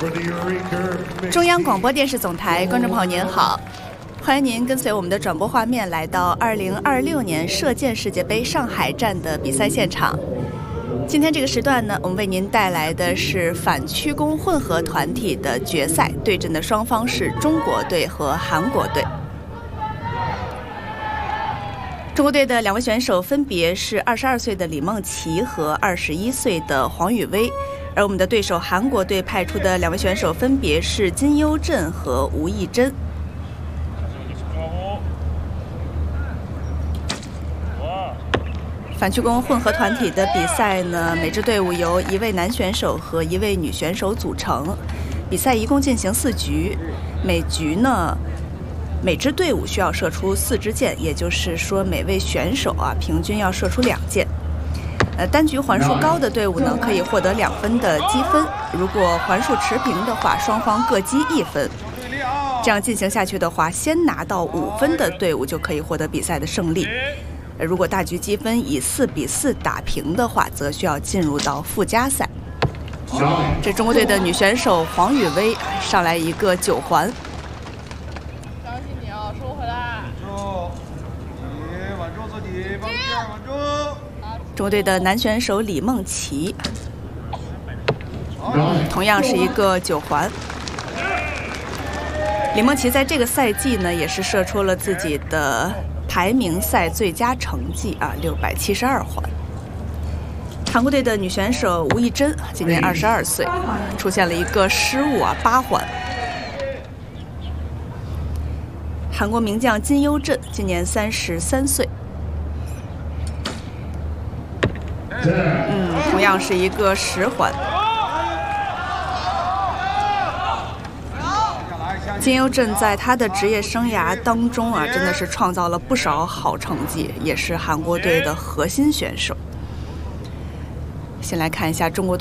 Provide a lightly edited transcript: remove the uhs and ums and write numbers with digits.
中央广播电视总台观众朋友您好，欢迎您跟随我们的转播画面来到2026年射箭世界杯上海站的比赛现场。今天这个时段呢，我们为您带来的是反曲弓混合团体的决赛，对阵的双方是中国队和韩国队。中国队的两位选手分别是22岁的李梦琪和21岁的黄宇威，而我们的对手韩国队派出的两位选手分别是金优镇和吴艺珍。反曲弓混合团体的比赛呢，每支队伍由1位男选手和1位女选手组成。比赛一共进行4局，每局呢，每支队伍需要射出4支箭，也就是说每位选手平均要射出2箭。单局环数高的队伍呢，可以获得2分的积分；如果环数持平的话，双方各积1分。这样进行下去的话，先拿到5分的队伍就可以获得比赛的胜利。如果大局积分以4比4打平的话，则需要进入到附加赛。这中国队的女选手黄宇威上来一个9环。 相信你啊，收回来。稳住自己，稳住。 中国队的男选手李梦琪，同样是一个9环。李梦琪在这个赛季呢，也是射出了自己的排名赛最佳成绩672环。韩国队的女选手吴艺珍今年22岁，出现了一个失误8环。韩国名将金优镇今年33岁，同样是一个10环。金优镇在他的职业生涯当中真的是创造了不少好成绩，也是韩国队的核心选手。先来看一下中国队